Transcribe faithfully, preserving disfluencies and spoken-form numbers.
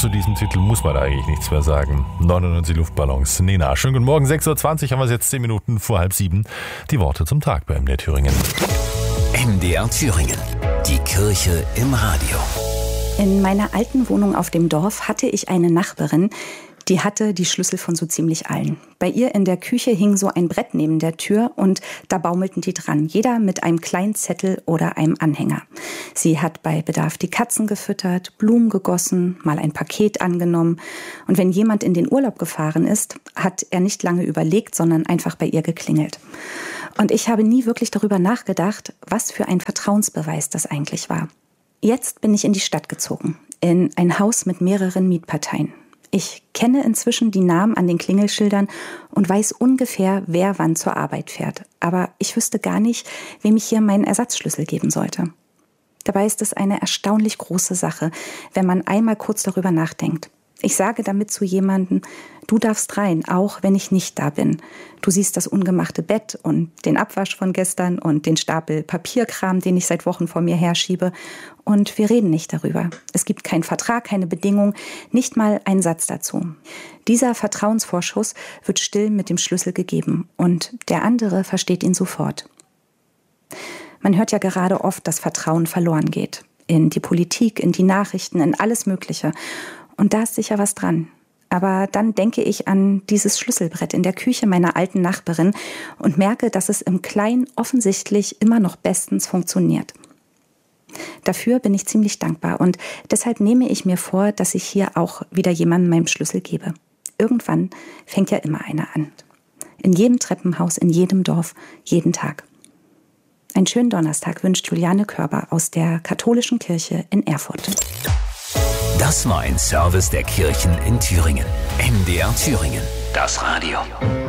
zu diesem Titel muss man eigentlich nichts mehr sagen. neunundneunzig Luftballons. Nena, schönen guten Morgen. sechs Uhr zwanzig haben wir es jetzt, zehn Minuten vor halb sieben. Die Worte zum Tag bei M D R Thüringen. M D R Thüringen. Die Kirche im Radio. In meiner alten Wohnung auf dem Dorf hatte ich eine Nachbarin, die hatte die Schlüssel von so ziemlich allen. Bei ihr in der Küche hing so ein Brett neben der Tür und da baumelten die dran. Jeder mit einem kleinen Zettel oder einem Anhänger. Sie hat bei Bedarf die Katzen gefüttert, Blumen gegossen, mal ein Paket angenommen. Und wenn jemand in den Urlaub gefahren ist, hat er nicht lange überlegt, sondern einfach bei ihr geklingelt. Und ich habe nie wirklich darüber nachgedacht, was für ein Vertrauensbeweis das eigentlich war. Jetzt bin ich in die Stadt gezogen, in ein Haus mit mehreren Mietparteien. Ich kenne inzwischen die Namen an den Klingelschildern und weiß ungefähr, wer wann zur Arbeit fährt. Aber ich wüsste gar nicht, wem ich hier meinen Ersatzschlüssel geben sollte. Dabei ist es eine erstaunlich große Sache, wenn man einmal kurz darüber nachdenkt. Ich sage damit zu jemandem, du darfst rein, auch wenn ich nicht da bin. Du siehst das ungemachte Bett und den Abwasch von gestern und den Stapel Papierkram, den ich seit Wochen vor mir herschiebe. Und wir reden nicht darüber. Es gibt keinen Vertrag, keine Bedingung, nicht mal einen Satz dazu. Dieser Vertrauensvorschuss wird still mit dem Schlüssel gegeben und der andere versteht ihn sofort. Man hört ja gerade oft, dass Vertrauen verloren geht. In die Politik, in die Nachrichten, in alles Mögliche. Und da ist sicher was dran. Aber dann denke ich an dieses Schlüsselbrett in der Küche meiner alten Nachbarin und merke, dass es im Kleinen offensichtlich immer noch bestens funktioniert. Dafür bin ich ziemlich dankbar und deshalb nehme ich mir vor, dass ich hier auch wieder jemandem meinen Schlüssel gebe. Irgendwann fängt ja immer einer an. In jedem Treppenhaus, in jedem Dorf, jeden Tag. Einen schönen Donnerstag wünscht Juliane Körber aus der katholischen Kirche in Erfurt. Das war ein Service der Kirchen in Thüringen. M D R Thüringen. Das Radio.